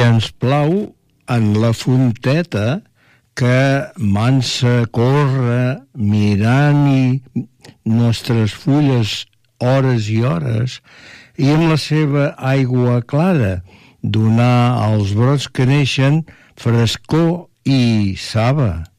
ens plau en la fonteta que mansa corre mirant-hi nostres fulles hores i hores i amb la seva aigua clara donar als brots que neixen frescor i saba.